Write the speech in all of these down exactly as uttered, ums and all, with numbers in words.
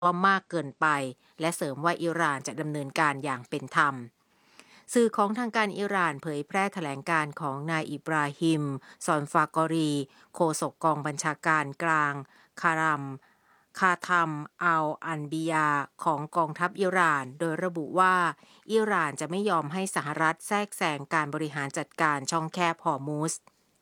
ว่ามากเกินไปและเสริมว่าอิหร่านจะดำเนินการอย่างเป็นธรรมสื่อของทางการอิหร่านเผยแพร่แถลงการของนายอิบราฮิมซอนฟากอรีโฆษกกองบัญชาการกลางคารัมคาทัมอัลอันบียาของกองทัพอิหร่านโดยระบุว่าอิหร่านจะไม่ยอมให้สหรัฐแทรกแซงการบริหารจัดการช่องแคบฮอร์มุซ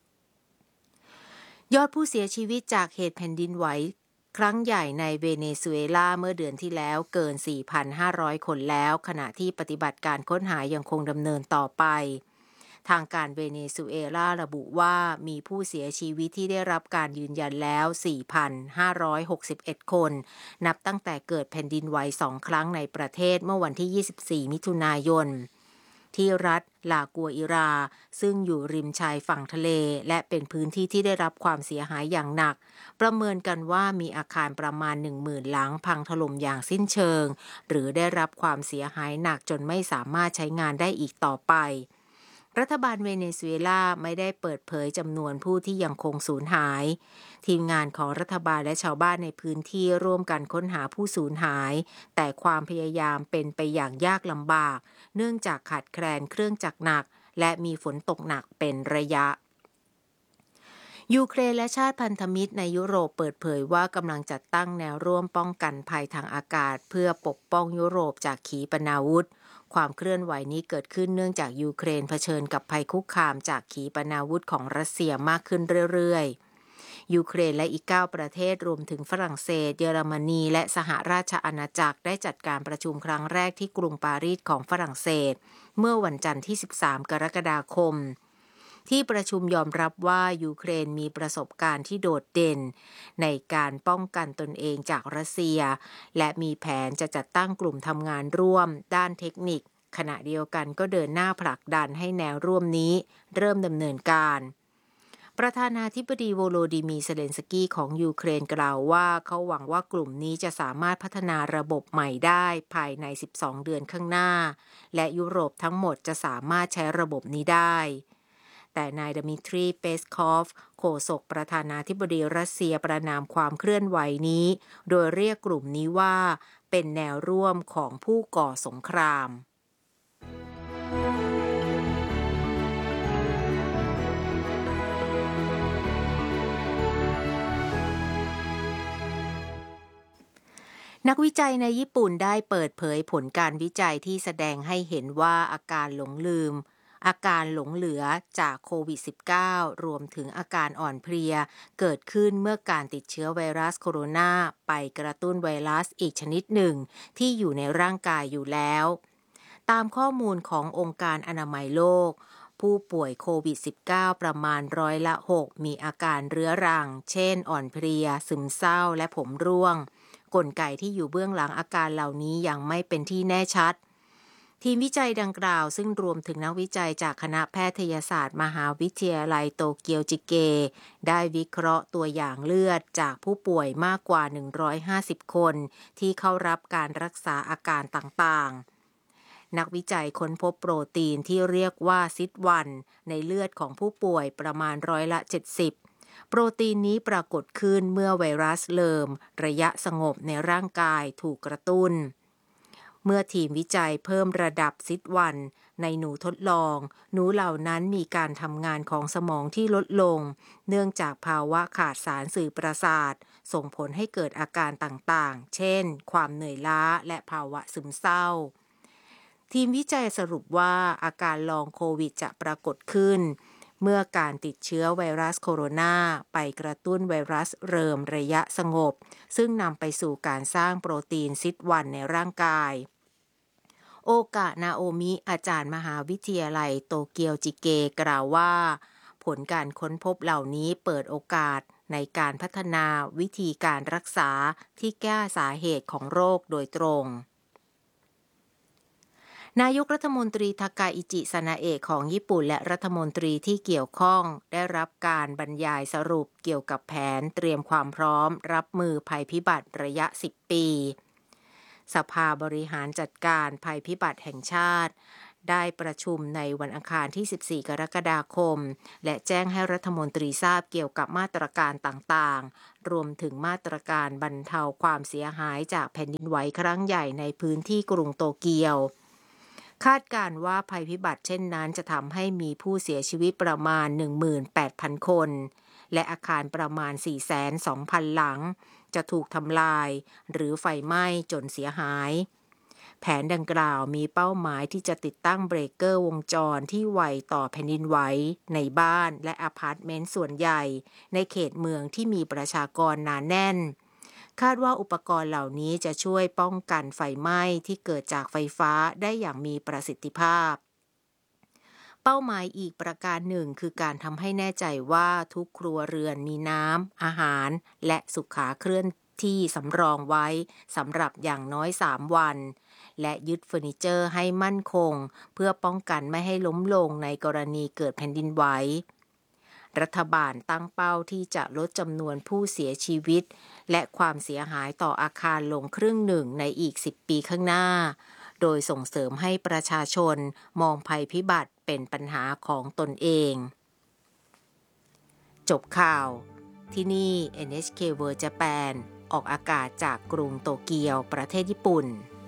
ยอดผู้เสียชีวิตจากเหตุแผ่นดินไหวครั้งใหญ่ในเวเนซุเอลาเมื่อเดือนที่แล้วเกิน สี่พันห้าร้อย คนแล้วขณะที่ปฏิบัติการค้นหายังคงดำเนินต่อไปทางการเวเนซุเอลาระบุว่ามีผู้เสียชีวิตที่ได้รับการยืนยันแล้ว สี่พันห้าร้อยหกสิบเอ็ด คนนับตั้งแต่เกิดแผ่นดินไหวสองครั้งในประเทศเมื่อวันที่ ยี่สิบสี่ มิถุนายนที่รัฐลากัวอิราซึ่งอยู่ริมชายฝั่งทะเลและเป็นพื้นที่ที่ได้รับความเสียหายอย่างหนักประเมินกันว่ามีอาคารประมาณ หนึ่งหมื่น หลังพังถล่มอย่างสิ้นเชิงหรือได้รับความเสียหายหนักจนไม่สามารถใช้งานได้อีกต่อไปรัฐบาลเวเนซุเอลาไม่ได้เปิดเผยจำนวนผู้ที่ยังคงสูญหายทีมงานของรัฐบาลและชาวบ้านในพื้นที่ร่วมกันค้นหาผู้สูญหายแต่ความพยายามเป็นไปอย่างยากลำบากเนื่องจากขาดแคลนเครื่องจักรหนักและมีฝนตกหนักเป็นระยะยูเครนและชาติพันธมิตรในยุโรปเปิดเผยว่ากำลังจัดตั้งแนวร่วมป้องกันภัยทางอากาศเพื่อปกป้องยุโรปจากขีปนาวุธความเคลื่อนไหวนี้เกิดขึ้นเนื่องจากยูเครนเผชิญกับภัยคุกคามจากขีปนาวุธของรัสเซียมากขึ้นเรื่อยๆยูเครนและอีกเก้าประเทศรวมถึงฝรั่งเศสเยอรมนีและสหราชอาณาจักรได้จัดการประชุมครั้งแรกที่กรุงปารีสของฝรั่งเศสเมื่อวันจันทร์ที่สิบสามกรกฎาคมที่ประชุมยอมรับว่ายูเครนมีประสบการณ์ที่โดดเด่นในการป้องกันตนเองจากรัสเซียและมีแผนจะจัดตั้งกลุ่มทำงานร่วมด้านเทคนิคขณะเดียวกันก็เดินหน้าผลักดันให้แนวร่วมนี้เริ่มดำเนินการประธานาธิบดีโวโลดิมีร์ เซเลนสกี้ของยูเครนกล่าวว่าเขาหวังว่ากลุ่มนี้จะสามารถพัฒนาระบบใหม่ได้ภายในสิบสองเดือนข้างหน้าและยุโรปทั้งหมดจะสามารถใช้ระบบนี้ได้แต่นายดมิทรีเปสคอฟโฆษกประธานาธิบดีรัสเซียประณามความเคลื่อนไหวนี้โดยเรียกกลุ่มนี้ว่าเป็นแนวร่วมของผู้ก่อสงครามนักวิจัยในญี่ปุ่นได้เปิดเผยผลการวิจัยที่แสดงให้เห็นว่าอาการหลงลืมอาการหลงเหลือจากโควิด สิบเก้า รวมถึงอาการอ่อนเพลียเกิดขึ้นเมื่อการติดเชื้อไวรัสโคโรนาไปกระตุ้นไวรัสอีกชนิดหนึ่งที่อยู่ในร่างกายอยู่แล้วตามข้อมูลขององค์การอนามัยโลกผู้ป่วยโควิด สิบเก้า ประมาณร้อยละหกมีอาการเรื้อรังเช่นอ่อนเพลียซึมเศร้าและผมร่วงกลไกที่อยู่เบื้องหลังอาการเหล่านี้ยังไม่เป็นที่แน่ชัดทีมวิจัยดังกล่าวซึ่งรวมถึงนักวิจัยจากคณะแพทยศาสตร์มหาวิทยาลัยโตเกียวจิเกได้วิเคราะห์ตัวอย่างเลือดจากผู้ป่วยมากกว่าหนึ่งร้อยห้าสิบคนที่เข้ารับการรักษาอาการต่างๆนักวิจัยค้นพบโปรตีนที่เรียกว่าซิดวันในเลือดของผู้ป่วยประมาณร้อยละเจ็ดสิบโปรตีนนี้ปรากฏขึ้นเมื่อไวรัสเลิมระยะสงบในร่างกายถูกกระตุ้นเมื่อทีมวิจัยเพิ่มระดับซิดวันในหนูทดลองหนูเหล่านั้นมีการทำงานของสมองที่ลดลงเนื่องจากภาวะขาดสารสื่อประสาทส่งผลให้เกิดอาการต่างๆเช่นความเหนื่อยล้าและภาวะซึมเศร้าทีมวิจัยสรุปว่าอาการลองโควิดจะปรากฏขึ้นเมื่อการติดเชื้อไวรัสโคโรนาไปกระตุ้นไวรัสเริมระยะสงบซึ่งนำไปสู่การสร้างโปรตีนซิดวันในร่างกายโอกะนาโอมิอาจารย์มหาวิทยาลัยโตเกียวจิเกกล่าวว่าผลการค้นพบเหล่านี้เปิดโอกาสในการพัฒนาวิธีการรักษาที่แก้สาเหตุของโรคโดยตรงนายกรัฐมนตรีทากาอิจิซานาเอะของญี่ปุ่นและรัฐมนตรีที่เกี่ยวข้องได้รับการบรรยายสรุปเกี่ยวกับแผนเตรียมความพร้อมรับมือภัยพิบัติระยะสิบปีสภาบริหารจัดการภัยพิบัติแห่งชาติได้ประชุมในวันอังคารที่สิบสี่กรกฎาคมและแจ้งให้รัฐมนตรีทราบเกี่ยวกับมาตรการต่างๆรวมถึงมาตรการบรรเทาความเสียหายจากแผ่นดินไหวครั้งใหญ่ในพื้นที่กรุงโตเกียวคาดการณ์ว่าภัยพิบัติเช่นนั้นจะทำให้มีผู้เสียชีวิตประมาณ หนึ่งหมื่นแปดพัน คนและอาคารประมาณ สี่แสนสองพัน หลังจะถูกทำลายหรือไฟไหม้จนเสียหายแผนดังกล่าวมีเป้าหมายที่จะติดตั้งเบรกเกอร์วงจรที่ไวต่อแผ่นดินไหวในบ้านและอพาร์ตเมนต์ส่วนใหญ่ในเขตเมืองที่มีประชากรหนาแน่นคาดว่าอุปกรณ์เหล่านี้จะช่วยป้องกันไฟไหม้ที่เกิดจากไฟฟ้าได้อย่างมีประสิทธิภาพเป้าหมายอีกประการหนึ่งคือการทำให้แน่ใจว่าทุกครัวเรือนมีน้ำอาหารและสุขาเคลื่อนที่สำรองไว้สำหรับอย่างน้อยสามวันและยึดเฟอร์นิเจอร์ให้มั่นคงเพื่อป้องกันไม่ให้ล้มลงในกรณีเกิดแผ่นดินไหวรัฐบาลตั้งเป้าที่จะลดจำนวนผู้เสียชีวิตและความเสียหายต่ออาคารลงครึ่งหนึ่งในอีกสิบปีข้างหน้าโดยส่งเสริมให้ประชาชนมองภัยพิบัติเป็นปัญหาของตนเองจบข่าวที่นี่ เอ็น เอช เค World Japan ออกอากาศจากกรุงโตเกียวประเทศญี่ปุ่น